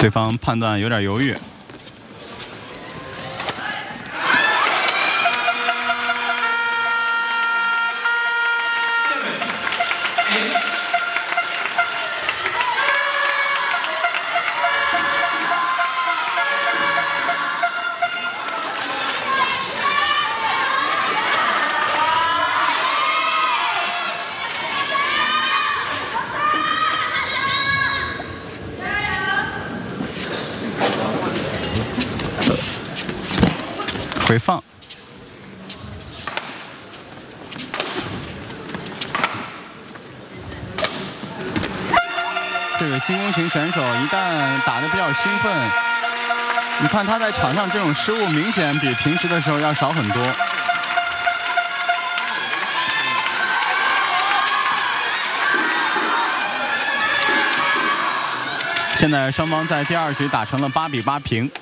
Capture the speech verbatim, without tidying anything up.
对方判断有点犹豫。 回放，这个进攻型选手一旦打得比较兴奋，你看他在场上这种失误明显比平时的时候要少很多。现在双方在第二局打成了八比八平。